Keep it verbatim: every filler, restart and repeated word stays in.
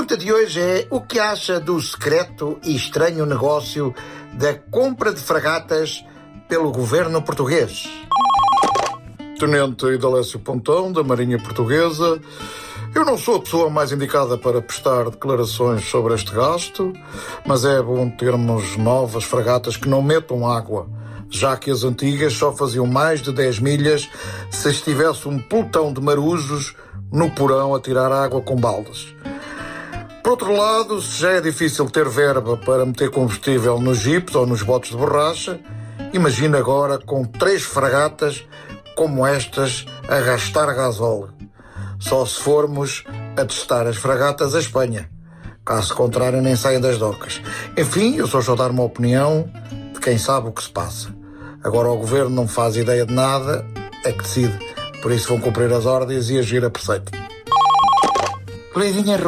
pergunta de hoje é: o que acha do secreto e estranho negócio da compra de fragatas pelo governo português? Tenente Idalécio Pontão, da Marinha Portuguesa. Eu não sou a pessoa mais indicada para prestar declarações sobre este gasto, mas é bom termos novas fragatas que não metam água, já que as antigas só faziam mais de dez milhas se estivesse um pelotão de marujos no porão a tirar água com baldas. Por outro lado, se já é difícil ter verba para meter combustível nos jipes ou nos botes de borracha, imagina agora com três fragatas como estas a gastar gasóleo. Só se formos a testar as fragatas à Espanha. Caso contrário, nem saem das docas. Enfim, eu só estou a dar uma opinião de quem sabe o que se passa. Agora o governo não faz ideia de nada, é que decide. Por isso vão cumprir as ordens e agir a preceito. Leirinha